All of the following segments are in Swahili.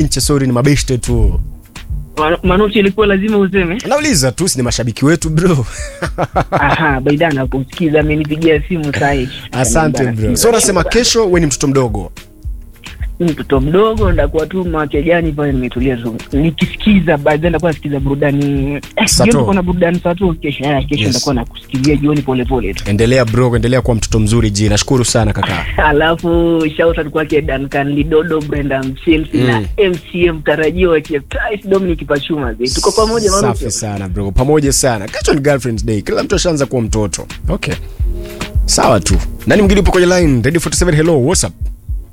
Chesori ni mabeshte tu. Manucho ilikuwa lazima useme. Nauliza tu, si ni mashabiki wetu bro. Aha, Baidana kusikiza amenipigia simu sahi. Asante bro. So unasema kesho wewe ni mtoto mdogo? Mtoto mdogo ndakuwa tu makejani pale nimetulia tu. Nikisikiza Baidana kwa sikiza burudani. Jioni kuna burudani Sato kesho. Kesho ndakuwa nakusikilia jioni pole pole tu. Endelea bro, endelea kuwa mtoto mzuri ji. Nashukuru sana kaka. Alafu shout out kwake Duncan Lidodo, Brenda Mchelsea na MCM Tarajio wa Price Dominic Pachuma. Tuko pamoja Manucho. Safi sana bro. Pamoja sana. Kesho ni girlfriend's day. Kila mtu ashaanza kuwa mtoto. Okay. Sawa tu. Nani mwingine upo kwenye line? Ready 47 hello, what's up?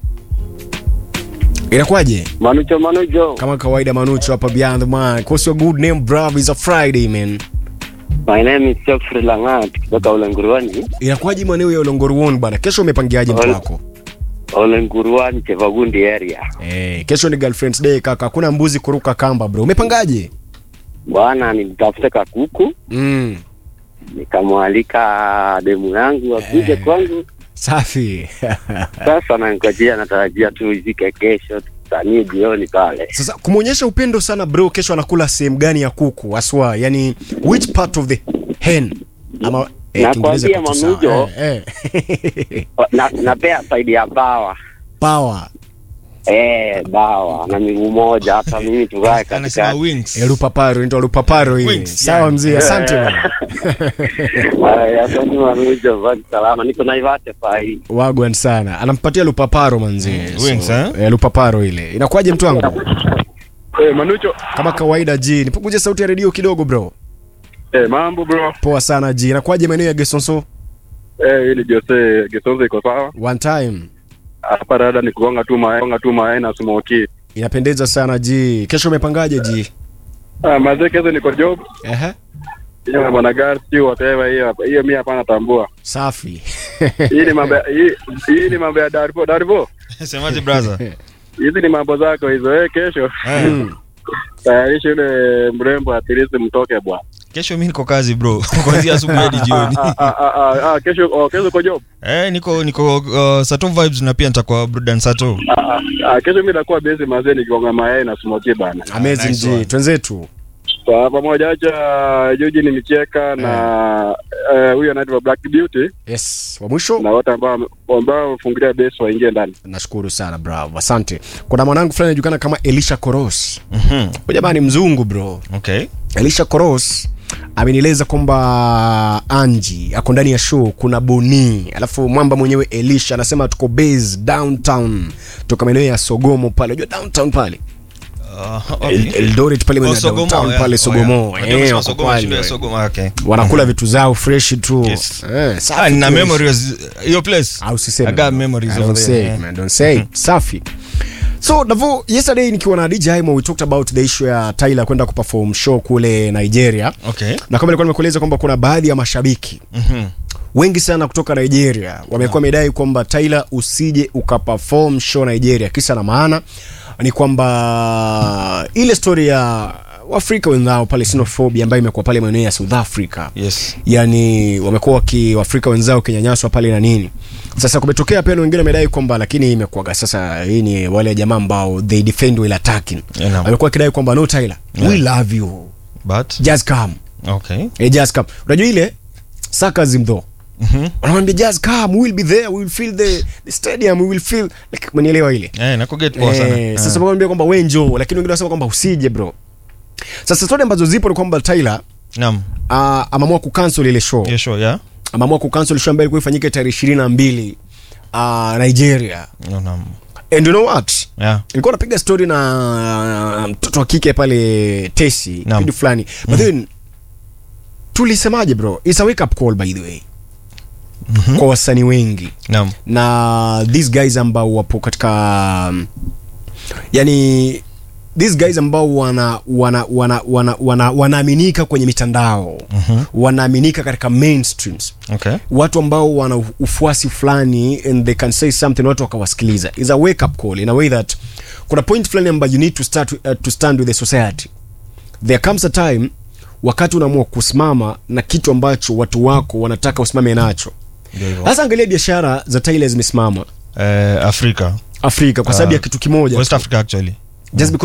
Inakuaje? Manucho. Kama kawaida Manucho hapa Beyond the Mic. What's your good name bro? It's a Friday man. My name is Geoffrey Langat kutoka Olenguruani. Inakuaje maeneo ya Olenguruani bana? Kesho umepangiaje mtu wako? Olenguruani Chevagundi area. Kesho ni girlfriend's day kaka. Kuna mbuzi kuruka kamba bro. Umepangaje? Bwana nilitafuta kakuku. Nikamwalika demu yangu akuje kwangu. Safi. Sasa natarajia tu izike kesho tani jioni pale. Sasa kumuonyesha upendo sana bro, kesho anakula sehemu gani ya kuku aswa? Yani which part of the hen? Ama nakwambia Manujo. Napea side ya bawa. Bawa. Bawa na miguu moja hata mimi tuvae katika wings. Lupaparo ndio lupaparo hivi. Sawa mzee, asante bwana. Asante Manujo, basi salama. Niko Naivasha pai. Wagwan sana. Anampatia lupaparo manzi. Wings lupaparo ile. Inakuaje mtu wangu? Manucho. Kama kawaida ji. Nipunguje sauti ya redio kidogo bro. Mambo bro. Poa sana ji. Inakuaje maeneo ya Gesonso? Ili Jose Gesonso iko sawa. One time. Hapa dada ni kugonga tu mayai na smoky. Inapendeza sana ji. Kesho umepangaje ji? Mazee kesho niko job. Hiyo bwana gari si whatever hiyo mimi hapana tambua. Safi. Hii ni mambo ya Darbo. Semaje brother? Hizi ni mambo zako hizo kesho. Tayarisha ile mrembo atilisi mtoke bwana. Kesho mimi niko kazi bro. Kuanzia asubuhi hadi jioni. Kesho kwa job. Niko Sato vibes na pia nitakuwa burudani Sato. Kesho mimi nitakuwa busy mazee nikigonga mayai na smoky bana. Amazing ji. Twenzetu. Kwa pamoja acha Joji ni micheka na huyu anaitwa Black Beauty. Yes, wa mwisho. Na wote ambao fungulia base waingie ndani. Nashukuru sana bravo. Asante. Kuna mwanangu fulani anajulikana kama Elisha Koros. Huyu bwana ni mzungu bro. Okay. Elisha Koros amenieleza kwamba Anji ako ndani ya show, kuna Boni. Alafu mwamba mwenyewe Elisha anasema tuko base downtown. Toka maeneo ya Sogomo pale. Unajua downtown pale? Eldoret pale maeneo ya downtown pale Sogomo. Sogomo okay. Wanakula vitu zao fresh tu. Safi. Na memories your place. Au siseme. I got memories of there. Don't say. Safi. So Davo, yesterday nikiwa na DJ Mo we talked about the issue ya Tyler kwenda kuperform show kule Nigeria. Okay. Na kama nilikuwa nimekueleza kwamba kuna baadhi ya mashabiki wengi sana kutoka Nigeria wamekuwa medai kwamba Tyler usije ukaperform show Nigeria. Kisa na maana ni kwamba ile story ya Waafrika wenzao pale xenophobia ambayo imekuwa pale maeneo ya South Africa. Yes. Yani wamekuwa Waafrika wenzao kinyanyaswa pale na nini. Sasa kumetokea pia wengine wamedai kwamba lakini imekuwa sasa hii ni wale jamaa ambao they defend while attacking. Wamekuwa kidai kwamba no Tyler, we love you but just come. Okay. Just come. Unajua ile sarcasm though. Wanamwambia just come, we will be there, we will fill the stadium, we will fill like mnielewa ile. Nakuget poa sana. Sasa wanamwambia kwamba wewe njoo, lakini wengine wanasema kwamba usije bro. Sasa story ambazo zipo ni kwamba Tyler ameamua kucancel ile show. Ile show ameamua kucancel show ambayo ilikuwa ifanyike tarehe 22 Nigeria. And you know what? Nilikuwa napiga story na mtoto wa kike pale Tesi kitu fulani. But then tulisemaje bro? It's a wake up call by the way. Kwa wasanii wengi. Na these guys ambao wapo katika yani these guys ambao wanaaminika kwenye mitandao, wanaaminika katika mainstreams. Okay. Watu ambao wana ufuasi fulani and they can say something, watu wakawasikiliza. Is a wake up call in a way that kuna point fulani ambayo you need to stand with the society. There comes a time wakati unaamua kusimama na kitu ambacho watu wako wanataka usimame nacho. Sasa angalia biashara za Tyler zimesimama Afrika kwa sababu ya kitu kimoja. West Africa actually. Just because